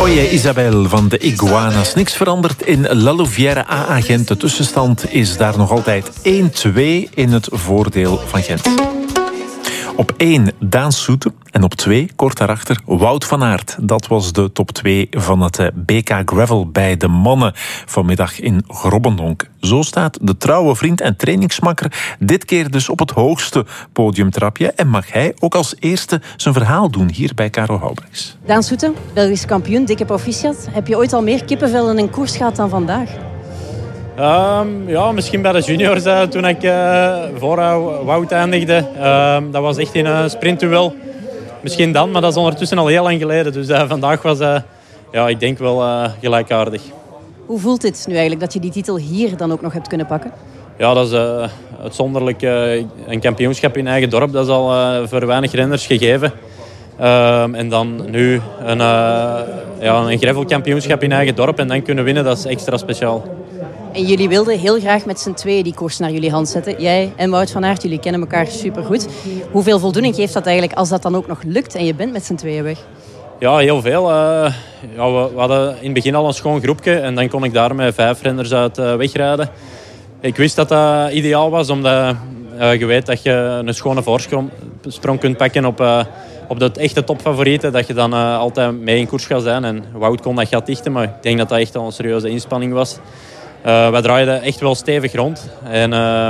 Oye Isabel van de Iguanas. Niks veranderd in La Louvière A-agent. De tussenstand is daar nog altijd 1-2 in het voordeel van Gent. Op 1 Daan Soete en op 2, kort daarachter, Wout van Aert. Dat was de top 2 van het BK Gravel bij de mannen vanmiddag in Grobbendonk. Zo staat de trouwe vriend en trainingsmakker dit keer dus op het hoogste podiumtrapje. En mag hij ook als eerste zijn verhaal doen hier bij Karel Houbrechts. Daan Soete, Belgisch kampioen, dikke proficiat. Heb je ooit al meer kippenvel in een koers gehad dan vandaag? Ja, misschien bij de juniors toen ik voor Wout eindigde. Dat was echt in een sprintduel. Misschien dan, maar dat is ondertussen al heel lang geleden. Dus vandaag was, ik denk wel gelijkaardig. Hoe voelt dit nu eigenlijk, dat je die titel hier dan ook nog hebt kunnen pakken? Ja, dat is uitzonderlijk. Een kampioenschap in eigen dorp, dat is al voor weinig renners gegeven. En dan nu een gravelkampioenschap in eigen dorp en dan kunnen winnen, dat is extra speciaal. En jullie wilden heel graag met z'n tweeën die koers naar jullie hand zetten. Jij en Wout van Aert, jullie kennen elkaar supergoed. Hoeveel voldoening geeft dat eigenlijk als dat dan ook nog lukt en je bent met z'n tweeën weg? Ja, heel veel. We hadden in het begin al een schoon groepje en dan kon ik daar met 5 renners uit wegrijden. Ik wist dat dat ideaal was, omdat je weet dat je een schone voorsprong kunt pakken op de echte topfavorieten. Dat je dan altijd mee in koers gaat zijn. En Wout kon dat gat dichten, maar ik denk dat dat echt al een serieuze inspanning was. Wij draaiden echt wel stevig rond. En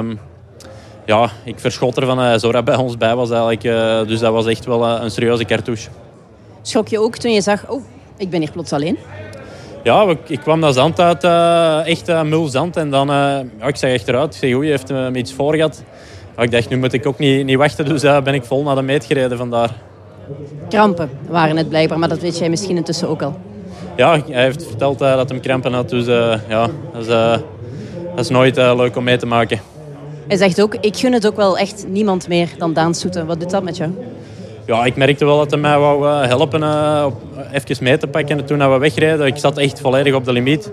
ik verschot ervan dat Zora bij ons bij was eigenlijk. Dus dat was echt wel een serieuze cartouche. Schrok je ook toen je zag, ik ben hier plots alleen? Ja, ik kwam dat zand uit, echt mul zand. En dan, ik zag achteruit, ik zeg, oei, heeft me iets voor gehad. Ik dacht, nu moet ik ook niet wachten, dus ben ik vol naar de meet gereden vandaar. Krampen waren het blijkbaar, maar dat weet jij misschien intussen ook al. Ja, hij heeft verteld dat hij krampen had, dus dat is nooit leuk om mee te maken. Hij zegt ook, ik gun het ook wel echt niemand meer dan Daan Soete. Wat doet dat met jou? Ja, ik merkte wel dat hij mij wou helpen even mee te pakken toen we wegreden. Ik zat echt volledig op de limiet.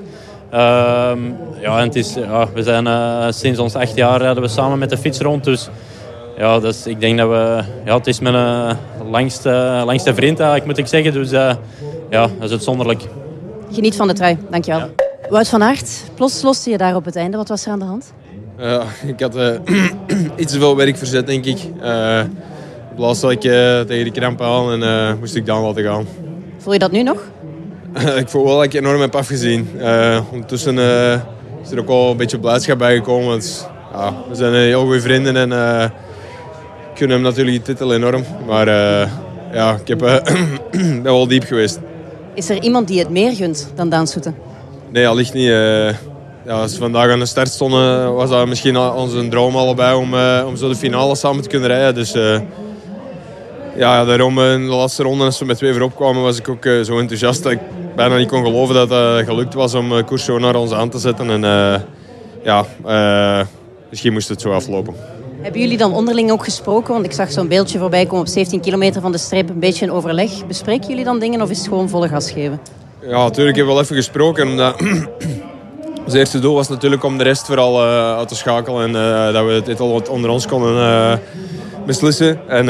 We zijn sinds ons 8 jaar rijden we samen met de fiets rond. Dus ja, ik denk dat het is mijn langste vriend eigenlijk, moet ik zeggen. Dus dat is uitzonderlijk. Geniet van de trui, dankjewel. Ja. Wout van Aert, plots loste je daar op het einde. Wat was er aan de hand? Ik had iets te veel werk verzet, denk ik. Op laatst had ik tegen de krampen aan en moest ik dan laten gaan. Voel je dat nu nog? Ik voel wel dat ik enorm heb afgezien. Ondertussen is er ook wel een beetje blijdschap bijgekomen. Want, we zijn heel goede vrienden en ik gun hem natuurlijk die titel enorm. Maar ik ben wel diep geweest. Is er iemand die het meer gunt dan Daan Soete? Nee, allicht niet. Als we vandaag aan de start stonden, was dat misschien onze droom allebei om zo de finale samen te kunnen rijden. Dus daarom in de laatste ronde, als we met 2 voorop kwamen, was ik ook zo enthousiast dat ik bijna niet kon geloven dat het gelukt was om koers zo naar ons aan te zetten. En misschien moest het zo aflopen. Hebben jullie dan onderling ook gesproken? Want ik zag zo'n beeldje voorbij komen op 17 kilometer van de streep, een beetje in overleg. Bespreken jullie dan dingen of is het gewoon volle gas geven? Ja, natuurlijk hebben we wel even gesproken. Omdat ons eerste doel was natuurlijk om de rest vooral uit te schakelen. En dat we het titel onder ons konden beslissen. En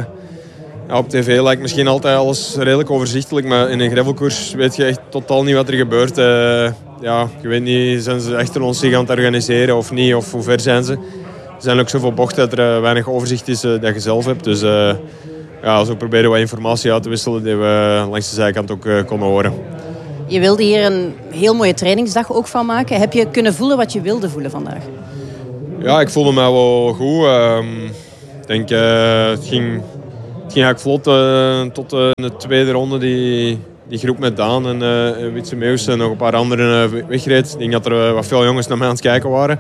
op tv lijkt misschien altijd alles redelijk overzichtelijk. Maar in een gravelkoers weet je echt totaal niet wat er gebeurt. Je weet niet, zijn ze achter ons zich aan het organiseren of niet? Of hoe ver zijn ze? Er zijn ook zoveel bochten dat er weinig overzicht is dat je zelf hebt. Dus zo proberen we wat informatie uit te wisselen die we langs de zijkant ook konden horen. Je wilde hier een heel mooie trainingsdag ook van maken. Heb je kunnen voelen wat je wilde voelen vandaag? Ja, ik voelde me wel goed. Ik denk, het ging eigenlijk vlot tot de tweede ronde. Die groep met Daan en Witse Meus en nog een paar anderen wegreed. Ik denk dat er wat veel jongens naar mij aan het kijken waren.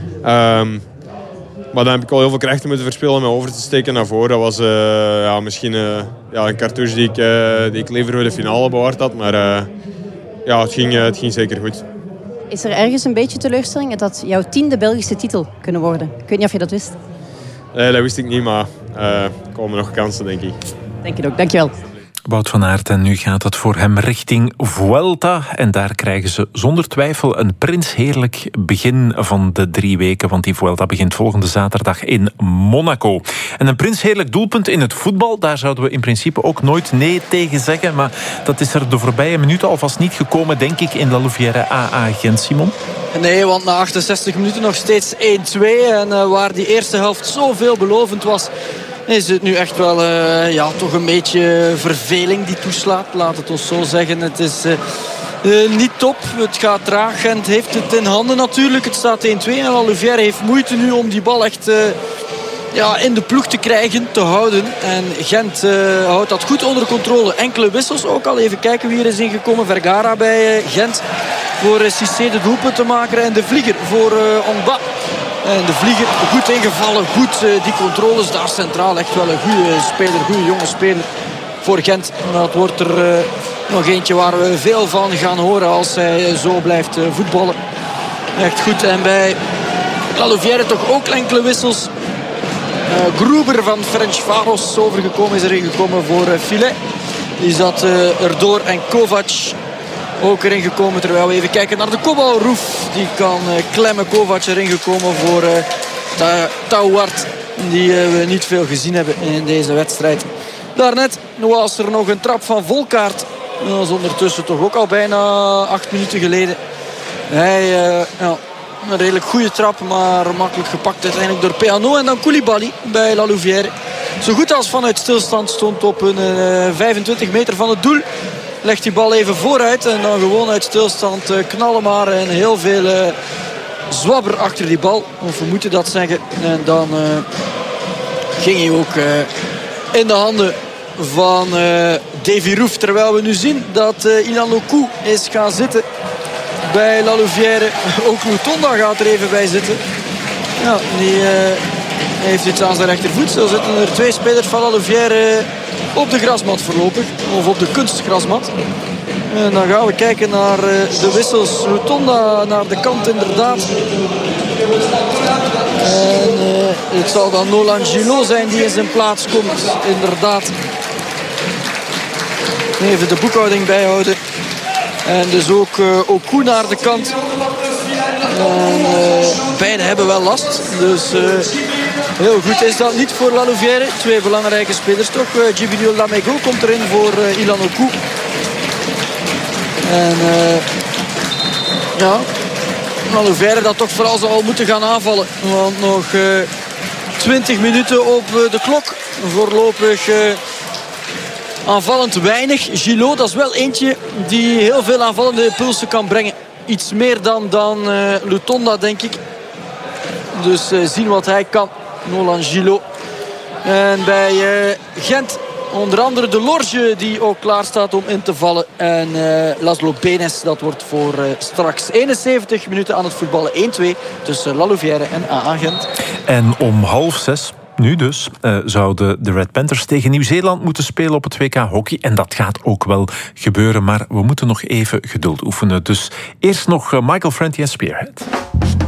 Maar dan heb ik wel heel veel krachten moeten verspillen om me over te steken naar voren. Dat was misschien een cartouche die ik liever voor de finale bewaard had. Maar het ging zeker goed. Is er ergens een beetje teleurstelling dat jouw 10e Belgische titel kunnen worden? Ik weet niet of je dat wist. Nee, dat wist ik niet, maar er komen nog kansen, denk ik. Denk je ook, dankjewel. Wout van Aert, en nu gaat het voor hem richting Vuelta. En daar krijgen ze zonder twijfel een prinsheerlijk begin van de 3 weken. Want die Vuelta begint volgende zaterdag in Monaco. En een prinsheerlijk doelpunt in het voetbal, daar zouden we in principe ook nooit nee tegen zeggen. Maar dat is er de voorbije minuten alvast niet gekomen, denk ik, in La Louvière AA Gent, Simon. Nee, want na 68 minuten nog steeds 1-2. En waar die eerste helft zo veelbelovend was, is het nu echt wel toch een beetje verveling die toeslaat. Laat het ons zo zeggen. Het is niet top. Het gaat traag. Gent heeft het in handen natuurlijk. Het staat 1-2. En La Louvière heeft moeite nu om die bal echt in de ploeg te krijgen, te houden. En Gent houdt dat goed onder controle. Enkele wissels ook al. Even kijken wie er is ingekomen. Vergara bij Gent voor Cissé de doelpunt te maken. En de vlieger voor Ongba. En de vlieger goed ingevallen. Goed die controles daar centraal. Echt wel een goede speler. Goede jonge speler voor Gent. Dat wordt er nog eentje waar we veel van gaan horen als hij zo blijft voetballen. Echt goed. En bij La Louvière toch ook enkele wissels. Gruber van Ferencváros overgekomen, is erin gekomen voor Filet. Die zat erdoor. En Kovac ook erin gekomen. Terwijl we even kijken naar de kopbal. Roef die kan klemmen. Kovac erin gekomen voor Tauwart. Die we niet veel gezien hebben in deze wedstrijd. Daarnet was er nog een trap van Volkaert. Dat was ondertussen toch ook al bijna 8 minuten geleden. Een redelijk goede trap, maar makkelijk gepakt uiteindelijk door Peano. En dan Koulibaly bij La Louvière. Zo goed als vanuit stilstand stond op een 25 meter van het doel. Legt die bal even vooruit en dan gewoon uit stilstand knallen maar. En heel veel zwabber achter die bal, of we moeten dat zeggen. En dan ging hij ook in de handen van Davy Roef. Terwijl we nu zien dat Ilan Lokou is gaan zitten bij La Louvière. Ook Lutonda gaat er even bij zitten. Ja, die heeft iets aan zijn rechtervoet. Zo zitten er 2 spelers van La Louvière op de grasmat voorlopig. Of op de kunstgrasmat. En dan gaan we kijken naar de wissels. Lutonda naar de kant inderdaad. En het zal dan Nolan Gillot zijn die in zijn plaats komt. Inderdaad. Even de boekhouding bijhouden. En dus ook Oku naar de kant. En beide hebben wel last. Dus heel goed is dat niet voor La Louvière. 2 belangrijke spelers toch. Djibril Lamego komt erin voor Ilan Oku. En La Louvière dat toch vooral zal moeten gaan aanvallen. Want nog 20 minuten op de klok. Voorlopig aanvallend weinig. Gillot, dat is wel eentje die heel veel aanvallende impulsen kan brengen. Iets meer dan Lutonda, denk ik. Dus zien wat hij kan. Nolan Gillot. En bij Gent onder andere de Lorge die ook klaar staat om in te vallen. En Laszlo Benes, dat wordt voor straks 71 minuten aan het voetballen. 1-2 tussen La Louvière en AA Gent. En om 5:30... Nu dus zouden de Red Panthers tegen Nieuw-Zeeland moeten spelen op het WK hockey. En dat gaat ook wel gebeuren, maar we moeten nog even geduld oefenen. Dus eerst nog Michael Franti en Spearhead.